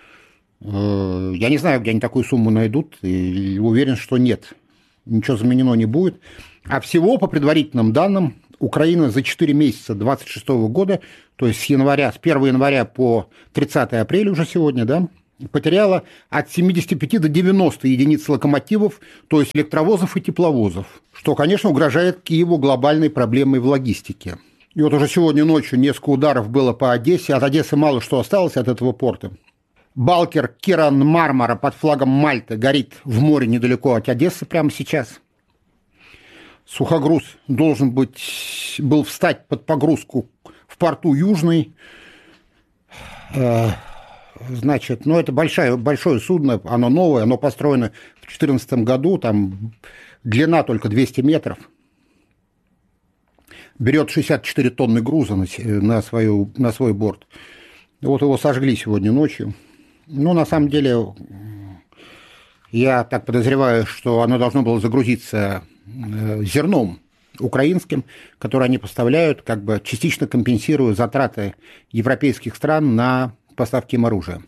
я не знаю, где они такую сумму найдут, и уверен, что нет. Ничего заменено не будет. А всего, по предварительным данным, Украина за четыре месяца две тысячи двадцать шестого года, то есть с января, с первого января по тридцатое апреля уже сегодня, да, потеряла от семидесяти пяти до девяноста единиц локомотивов, то есть электровозов и тепловозов, что, конечно, угрожает Киеву глобальной проблемой в логистике. И вот уже сегодня ночью несколько ударов было по Одессе, от Одессы мало что осталось от этого порта. Балкер Киран Мармара под флагом Мальты горит в море недалеко от Одессы прямо сейчас. Сухогруз должен быть, был встать под погрузку в порту Южный. Значит, ну это большое, большое судно, оно новое, оно построено в две тысячи четырнадцатом году, там длина только двести метров. Берет шестьдесят четыре тонны груза на, на, свою, на свой борт. Вот его сожгли сегодня ночью. Ну, на самом деле, я так подозреваю, что оно должно было загрузиться зерном украинским, которое они поставляют, как бы частично компенсируя затраты европейских стран на поставки им оружия.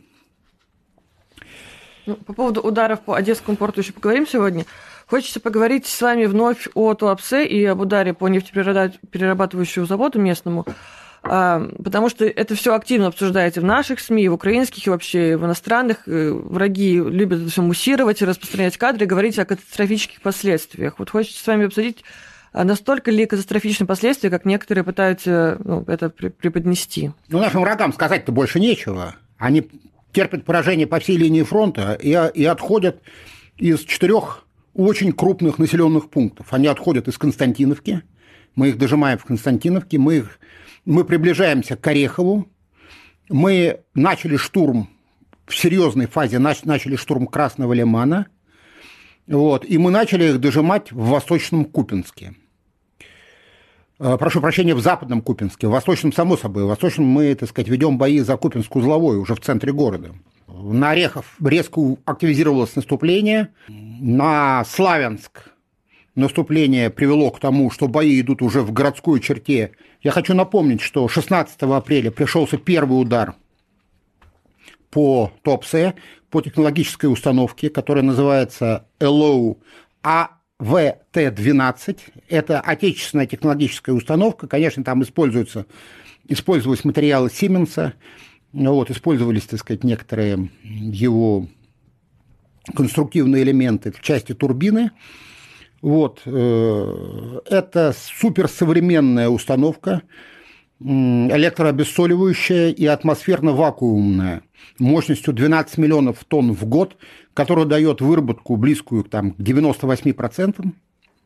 Ну, по поводу ударов по Одесскому порту еще поговорим сегодня. Хочется поговорить с вами вновь о Туапсе и об ударе по нефтеперерабатывающему заводу местному, потому что это все активно обсуждается в наших СМИ, в украинских и вообще в иностранных. Враги любят это все муссировать и распространять кадры, говорить о катастрофических последствиях. Вот хочется с вами обсудить, настолько ли катастрофичны последствия, как некоторые пытаются ну, это преподнести. Ну, нашим врагам сказать-то больше нечего. Они терпят поражение по всей линии фронта и, и отходят из четырех очень крупных населенных пунктов. Они отходят из Константиновки, мы их дожимаем в Константиновке, мы, их, мы приближаемся к Орехову, мы начали штурм, в серьезной фазе начали штурм Красного Лимана, вот, и мы начали их дожимать в Восточном Купянске. Прошу прощения, в Западном Купянске, в Восточном, само собой, в Восточном мы, так сказать, ведем бои за Купянск-Узловой, уже в центре города. На Орехов резко активизировалось наступление, на Славянск наступление привело к тому, что бои идут уже в городской черте. Я хочу напомнить, что шестнадцатого апреля пришелся первый удар по Туапсе, по технологической установке, которая называется эл о а вэ тэ двенадцать. Это отечественная технологическая установка. Конечно, там используются, использовались материалы Сименса, вот, использовались, так сказать, некоторые его конструктивные элементы в части турбины. Вот. Это суперсовременная установка, электрообессоливающая и атмосферно-вакуумная, мощностью двенадцать миллионов тонн в год, которая дает выработку близкую там, к девяноста восьми процентам.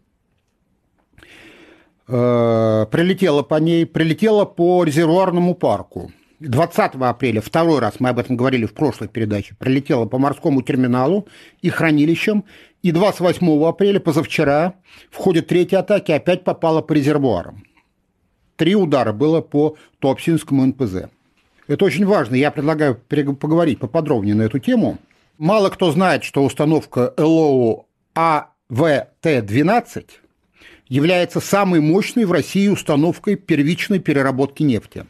Прилетела по ней, прилетела по резервуарному парку. двадцатого апреля, второй раз, мы об этом говорили в прошлой передаче, прилетела по морскому терминалу и хранилищам, и двадцать восьмого апреля, позавчера, в ходе третьей атаки опять попала по резервуарам. Три удара было по Туапсинскому эн пэ зэ. Это очень важно, я предлагаю поговорить поподробнее на эту тему. Мало кто знает, что установка эл о а вэ тэ двенадцать является самой мощной в России установкой первичной переработки нефти.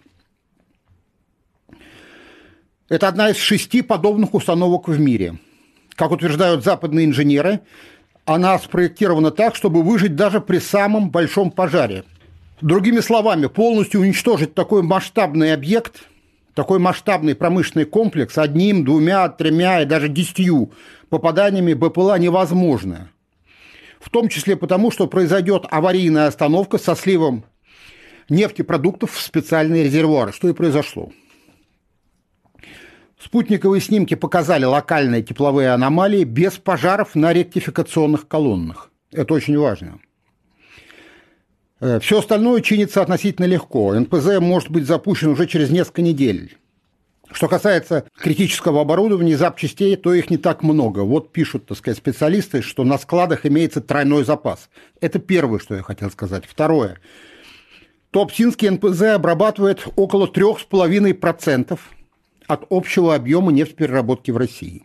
Это одна из шести подобных установок в мире. Как утверждают западные инженеры, она спроектирована так, чтобы выжить даже при самом большом пожаре. Другими словами, полностью уничтожить такой масштабный объект, такой масштабный промышленный комплекс одним, двумя, тремя и даже десятью попаданиями бэ пэ эл а невозможно. В том числе потому, что произойдет аварийная остановка со сливом нефтепродуктов в специальные резервуары, что и произошло. Спутниковые снимки показали локальные тепловые аномалии без пожаров на ректификационных колоннах. Это очень важно. Все остальное чинится относительно легко. эн пэ зэ может быть запущен уже через несколько недель. Что касается критического оборудования и запчастей, то их не так много. Вот пишут, так сказать, специалисты, что на складах имеется тройной запас. Это первое, что я хотел сказать. Второе. Туапсинский эн пэ зэ обрабатывает около три с половиной процента от общего объема нефтепереработки в России.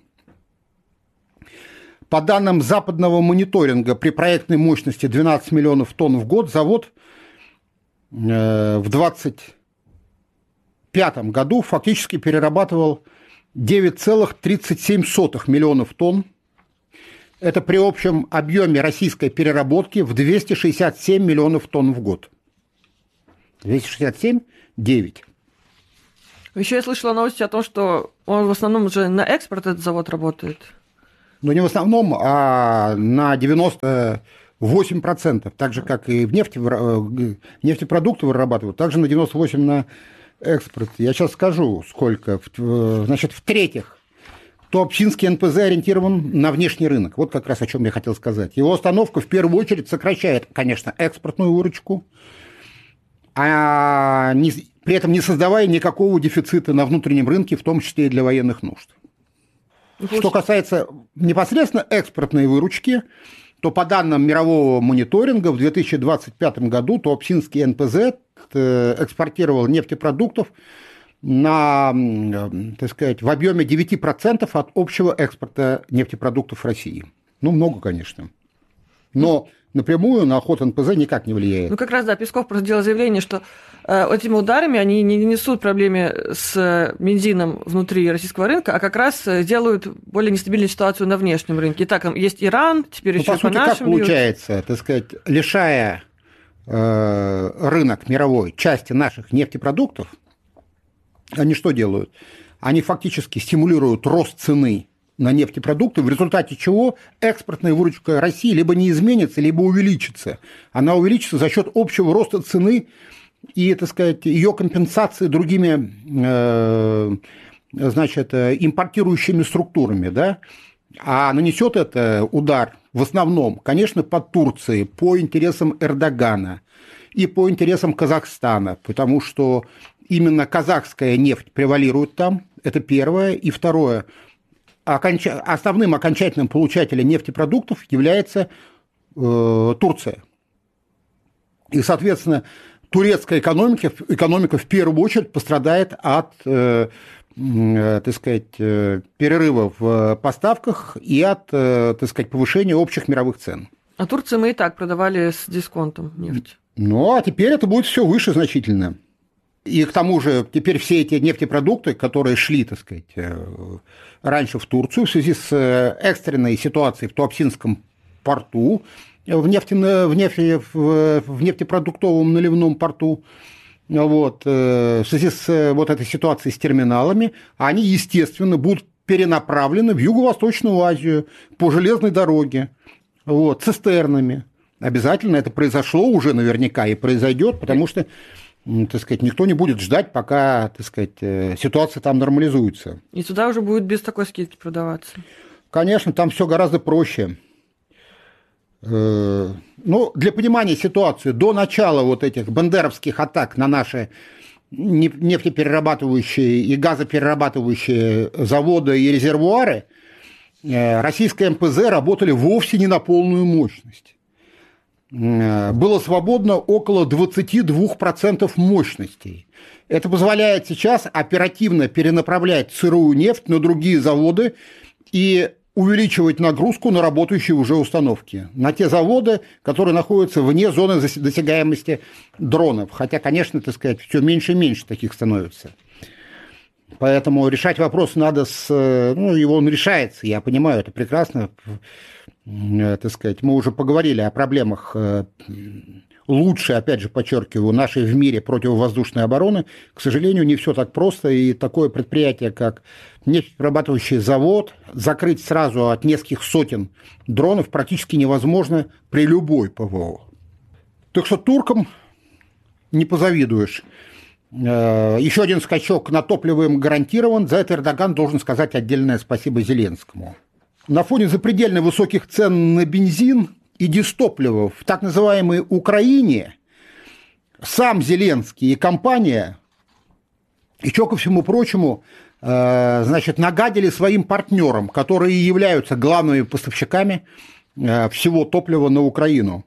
По данным западного мониторинга, при проектной мощности двенадцать миллионов тонн в год завод э, в двадцать пятом году фактически перерабатывал девять целых тридцать семь сотых миллионов тонн. Это при общем объеме российской переработки в двести шестьдесят семь миллионов тонн в год. двести шестьдесят семь – девять. Еще я слышала новости о том, что он в основном уже на экспорт этот завод работает. Но не в основном, а на девяносто восемь процентов. Так же, как и в нефти, нефтепродукты вырабатывают, также на девяносто восемь процентов на экспорт. Я сейчас скажу, сколько. Значит, в-третьих, Туапсинский эн пэ зэ ориентирован на внешний рынок. Вот как раз о чем я хотел сказать. Его остановка в первую очередь сокращает, конечно, экспортную выручку, а не, при этом не создавая никакого дефицита на внутреннем рынке, в том числе и для военных нужд. Что касается непосредственно экспортной выручки, то по данным мирового мониторинга в две тысячи двадцать пятом году Туапсинский эн пэ зэ экспортировал нефтепродуктов на, так сказать, в объеме девять процентов от общего экспорта нефтепродуктов России. Ну, много, конечно. Но напрямую на ход эн пэ зэ никак не влияет. Ну, как раз, да, Песков просто сделал заявление, что э, этими ударами они не несут проблемы с бензином внутри российского рынка, а как раз делают более нестабильную ситуацию на внешнем рынке. Итак, есть Иран, теперь ну, еще по сути, по нашим как получается, бьют. Так сказать, лишая э, рынок мировой части наших нефтепродуктов, они что делают? Они фактически стимулируют рост цены на нефтепродукты, в результате чего экспортная выручка России либо не изменится, либо увеличится. Она увеличится за счет общего роста цены и, так сказать, ее компенсации другими, э, значит, импортирующими структурами, да? А нанесет это удар в основном, конечно, по Турции, по интересам Эрдогана и по интересам Казахстана, потому что именно казахская нефть превалирует там, это первое. И второе, оконч... основным окончательным получателем нефтепродуктов является э, Турция. И, соответственно, турецкая экономика, экономика в первую очередь пострадает от, э, э, так сказать, э, перерыва в поставках и от, э, так сказать, повышения общих мировых цен. А Турции мы и так продавали с дисконтом нефть. Ну, а теперь это будет все выше значительно. И к тому же теперь все эти нефтепродукты, которые шли, так сказать, раньше в Турцию в связи с экстренной ситуацией в Туапсинском порту, в, нефтено, в, нефте, в нефтепродуктовом наливном порту, вот, в связи с вот этой ситуацией с терминалами, они, естественно, будут перенаправлены в Юго-Восточную Азию по железной дороге, вот, цистернами. Обязательно это произошло уже наверняка и произойдет, потому что, так сказать, никто не будет ждать, пока, так сказать, ситуация там нормализуется. И туда уже будет без такой скидки продаваться. Конечно, там все гораздо проще. Ну, для понимания ситуации, до начала вот этих бандеровских атак на наши нефтеперерабатывающие и газоперерабатывающие заводы и резервуары, российские эм пэ зэ работали вовсе не на полную мощность. Было свободно около двадцать два процента мощностей. Это позволяет сейчас оперативно перенаправлять сырую нефть на другие заводы и увеличивать нагрузку на работающие уже установки, на те заводы, которые находятся вне зоны досягаемости дронов. Хотя, конечно, так сказать, все меньше и меньше таких становится. Поэтому решать вопрос надо с... Ну, его он решается, я понимаю, это прекрасно. Так сказать, мы уже поговорили о проблемах лучше, опять же, подчеркиваю, нашей в мире противовоздушной обороны. К сожалению, не все так просто, и такое предприятие, как нефтеперерабатывающий завод, закрыть сразу от нескольких сотен дронов практически невозможно при любой ПВО. Так что туркам не позавидуешь. Еще один скачок на топливо им гарантирован. За это Эрдоган должен сказать отдельное спасибо Зеленскому. На фоне запредельно высоких цен на бензин и дистопливо в так называемой Украине сам Зеленский и компания, еще ко всему прочему, значит, нагадили своим партнерам, которые являются главными поставщиками всего топлива на Украину.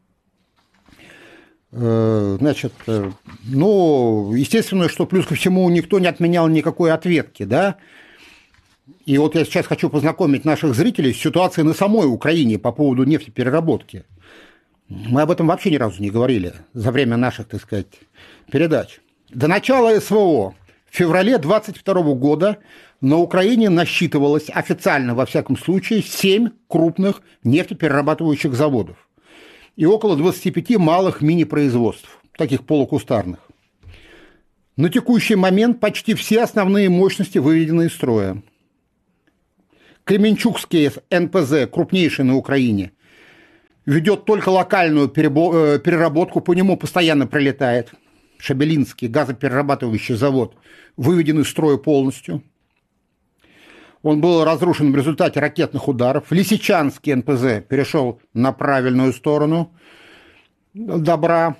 Значит, ну, естественно, что плюс ко всему никто не отменял никакой ответки, да. И вот я сейчас хочу познакомить наших зрителей с ситуацией на самой Украине по поводу нефтепереработки. Мы об этом вообще ни разу не говорили за время наших, так сказать, передач. До начала СВО в феврале двадцать второго года на Украине насчитывалось официально, во всяком случае, семь крупных нефтеперерабатывающих заводов и около двадцати пяти малых мини-производств, таких полукустарных. На текущий момент почти все основные мощности выведены из строя. Кременчугский эн пэ зэ, крупнейший на Украине, ведет только локальную переработку, по нему постоянно прилетает. Шабелинский газоперерабатывающий завод выведен из строя полностью. Он был разрушен в результате ракетных ударов. Лисичанский эн пэ зэ перешел на правильную сторону добра.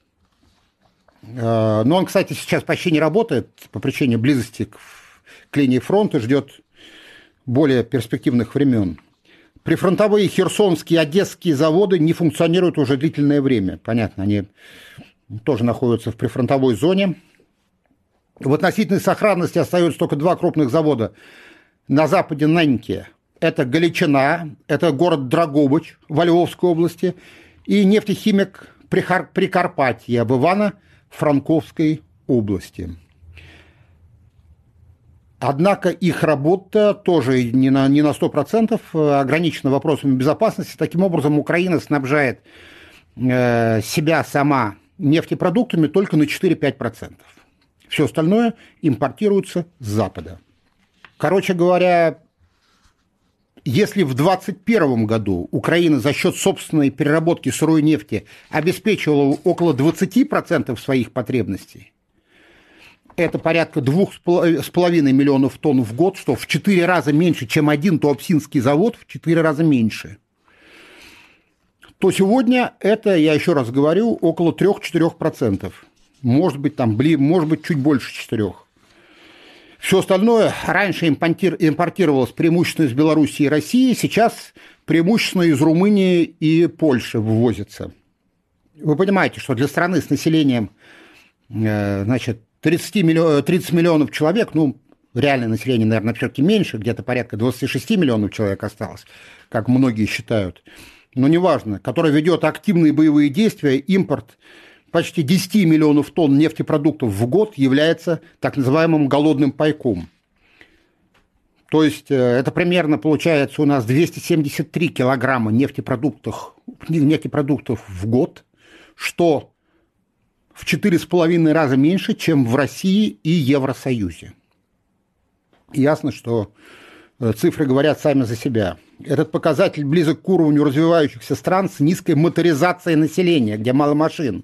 Но он, кстати, сейчас почти не работает по причине близости к, к линии фронта, ждет более перспективных времен. Прифронтовые херсонские и одесские заводы не функционируют уже длительное время. Понятно, они тоже находятся в прифронтовой зоне. В относительной сохранности остаются только два крупных завода на западе Неньки. Это Галичина, это город Драгобыч во Львовской области, и нефтехимик Прикарпатья в Ивано-Франковской области. Однако их работа тоже не на, не на сто процентов ограничена вопросами безопасности. Таким образом, Украина снабжает э, себя сама нефтепродуктами только на четыре-пять процентов. Все остальное импортируется с Запада. Короче говоря, если в двадцать первом году Украина за счет собственной переработки сырой нефти обеспечивала около двадцати процентов своих потребностей, это порядка двух с половиной миллионов тонн в год, что в четыре раза меньше, чем один Туапсинский завод, в четыре раза меньше, то сегодня это, я еще раз говорю, около трёх-четырёх процентов. Может быть, там, может быть, чуть больше четырех. Все остальное раньше импортировалось преимущественно из Белоруссии и России, сейчас преимущественно из Румынии и Польши ввозится. Вы понимаете, что для страны с населением, значит, тридцать миллионов человек, ну, реальное население, наверное, все-таки меньше, где-то порядка двадцать шесть миллионов человек осталось, как многие считают, но неважно, который ведет активные боевые действия, импорт почти десять миллионов тонн нефтепродуктов в год является так называемым голодным пайком. То есть это примерно получается у нас двести семьдесят три килограмма нефтепродуктов, нефтепродуктов в год, что в четыре с половиной раза меньше, чем в России и Евросоюзе. Ясно, что цифры говорят сами за себя. Этот показатель близок к уровню развивающихся стран с низкой моторизацией населения, где мало машин.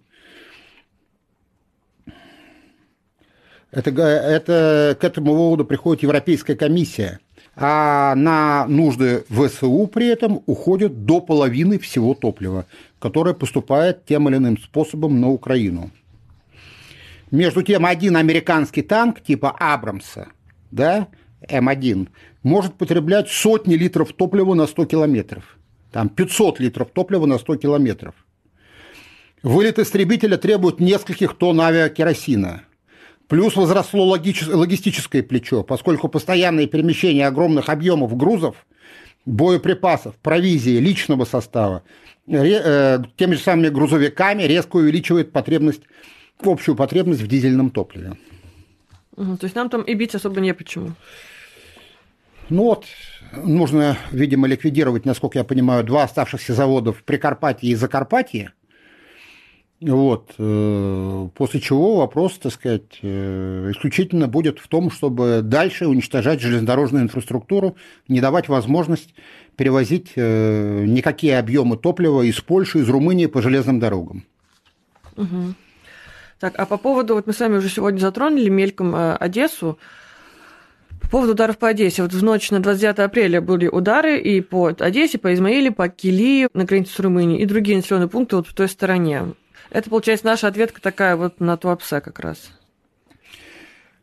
Это, это, к этому выводу приходит Европейская комиссия. А на нужды вэ эс у при этом уходит до половины всего топлива, которое поступает тем или иным способом на Украину. Между тем, один американский танк типа Абрамса, да, эм один, может потреблять сотни литров топлива на сто километров. Там пятьсот литров топлива на сто километров. Вылет истребителя требует нескольких тонн авиакеросина. Плюс возросло логистическое плечо, поскольку постоянное перемещение огромных объемов грузов, боеприпасов, провизии, личного состава теми же самыми грузовиками резко увеличивает потребность, общую потребность в дизельном топливе. Угу, то есть нам там и бить особо не почему. Ну вот, нужно, видимо, ликвидировать, насколько я понимаю, два оставшихся завода в Прикарпатье и Закарпатье. Вот, после чего вопрос, так сказать, исключительно будет в том, чтобы дальше уничтожать железнодорожную инфраструктуру, не давать возможность перевозить никакие объемы топлива из Польши, из Румынии по железным дорогам. Угу. Так, а по поводу, вот мы с вами уже сегодня затронули мельком Одессу. По поводу ударов по Одессе. Вот в ночь на двадцать девятое апреля были удары и по Одессе, по Измаиле, по Килии на границе с Румынией и другие населенные пункты вот в той стороне. Это, получается, наша ответка такая вот на Туапсе как раз.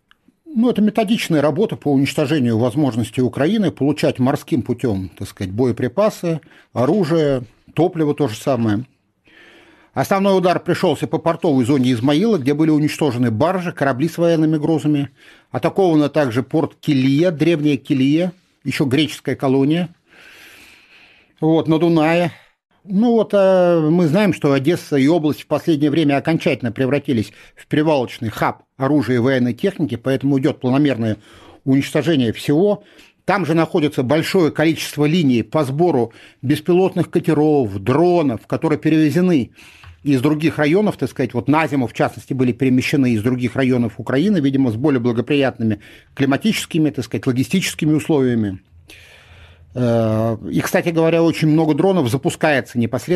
Ну, это методичная работа по уничтожению возможностей Украины получать морским путем, так сказать, боеприпасы, оружие, топливо то же самое. Основной удар пришелся по портовой зоне Измаила, где были уничтожены баржи, корабли с военными грузами. Атаковано также порт Килия, древняя Килия, еще греческая колония, вот, на Дунае. Ну вот мы знаем, что Одесса и область в последнее время окончательно превратились в перевалочный хаб оружия и военной техники, поэтому идет планомерное уничтожение всего. Там же находится большое количество линий по сбору беспилотных катеров, дронов, которые перевезены из других районов, так сказать, вот на зиму, в частности, были перемещены из других районов Украины, видимо, с более благоприятными климатическими, так сказать, логистическими условиями. И, кстати говоря, очень много дронов запускается непосредственно